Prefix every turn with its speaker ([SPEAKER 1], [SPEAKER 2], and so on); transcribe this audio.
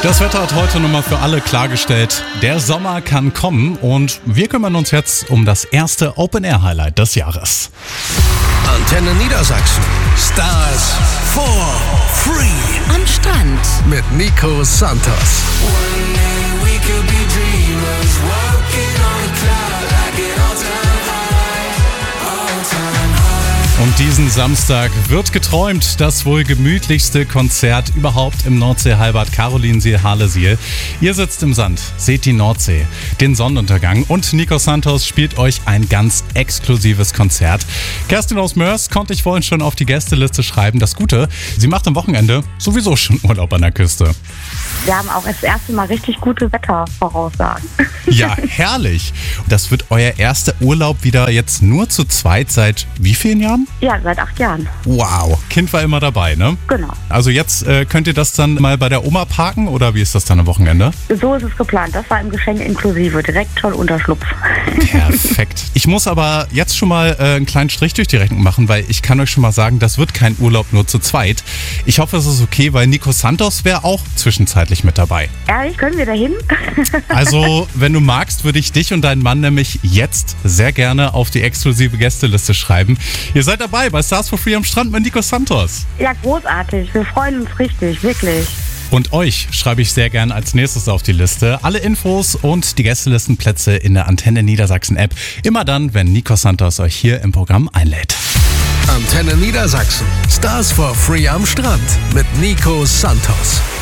[SPEAKER 1] Das Wetter hat heute nochmal für alle klargestellt, der Sommer kann kommen und wir kümmern uns jetzt um das erste Open-Air-Highlight des Jahres.
[SPEAKER 2] Antenne Niedersachsen. Stars for free.
[SPEAKER 3] Am Strand.
[SPEAKER 2] Mit Nico Santos.
[SPEAKER 1] Und diesen Samstag wird geträumt, das wohl gemütlichste Konzert überhaupt im Nordsee-Hallenbad Carolinensee-Harlesiel. Ihr sitzt im Sand, seht die Nordsee, den Sonnenuntergang und Nico Santos spielt euch ein ganz exklusives Konzert. Kerstin aus Mörs konnte ich vorhin schon auf die Gästeliste schreiben. Das Gute, sie macht am Wochenende sowieso schon Urlaub an der Küste.
[SPEAKER 4] Wir haben auch das erste Mal richtig gute Wettervoraussagen.
[SPEAKER 1] Ja, herrlich. Das wird euer erster Urlaub wieder jetzt nur zu zweit seit wie vielen Jahren?
[SPEAKER 4] Ja, seit 8 Jahren.
[SPEAKER 1] Wow, Kind war immer dabei, ne?
[SPEAKER 4] Genau.
[SPEAKER 1] Also jetzt könnt ihr das dann mal bei der Oma parken oder wie ist das dann am Wochenende?
[SPEAKER 4] So ist es geplant. Das war im Geschenk inklusive. Direkt schon Unterschlupf.
[SPEAKER 1] Perfekt. Ich muss aber jetzt schon mal einen kleinen Strich durch die Rechnung machen, weil ich kann euch schon mal sagen, das wird kein Urlaub nur zu zweit. Ich hoffe, es ist okay, weil Nico Santos wäre auch zwischenzeitlich mit dabei.
[SPEAKER 4] Ehrlich, können wir da hin?
[SPEAKER 1] Also, wenn du magst, würde ich dich und deinen Mann nämlich jetzt sehr gerne auf die exklusive Gästeliste schreiben. Ihr seid dabei bei Stars for Free am Strand mit Nico Santos.
[SPEAKER 4] Ja, großartig. Wir freuen uns richtig, wirklich.
[SPEAKER 1] Und euch schreibe ich sehr gern als nächstes auf die Liste. Alle Infos und die Gästelistenplätze in der Antenne Niedersachsen App. Immer dann, wenn Nico Santos euch hier im Programm einlädt.
[SPEAKER 2] Antenne Niedersachsen. Stars for free am Strand mit Nico Santos.